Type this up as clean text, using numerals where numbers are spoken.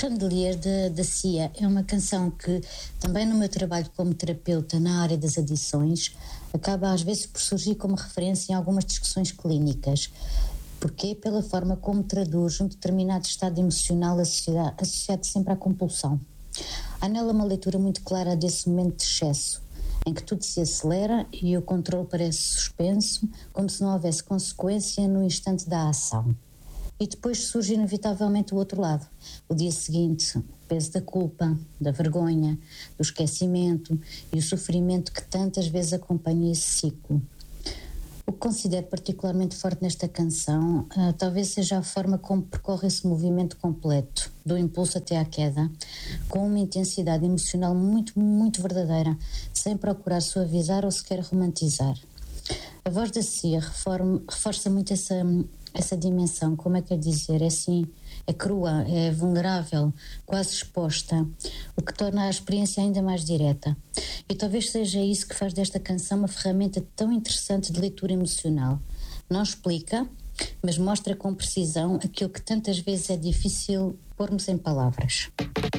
Chandelier da Cia é uma canção que também no meu trabalho como terapeuta na área das adições acaba às vezes por surgir como referência em algumas discussões clínicas. Porquê? Pela forma como traduz um determinado estado emocional associado sempre à compulsão. Há nela uma leitura muito clara desse momento de excesso, em que tudo se acelera e o controle parece suspenso, como se não houvesse consequência no instante da ação. E depois surge inevitavelmente o outro lado, o dia seguinte, o peso da culpa, da vergonha, do esquecimento e o sofrimento que tantas vezes acompanha esse ciclo. O que considero particularmente forte nesta canção, talvez seja a forma como percorre esse movimento completo, do impulso até à queda, com uma intensidade emocional muito, muito verdadeira, sem procurar suavizar ou sequer romantizar. A voz da Cia reforça muito essa dimensão, como é que é dizer, é assim, é crua, é vulnerável, quase exposta, o que torna a experiência ainda mais direta. E talvez seja isso que faz desta canção uma ferramenta tão interessante de leitura emocional. Não explica, mas mostra com precisão aquilo que tantas vezes é difícil pormos em palavras.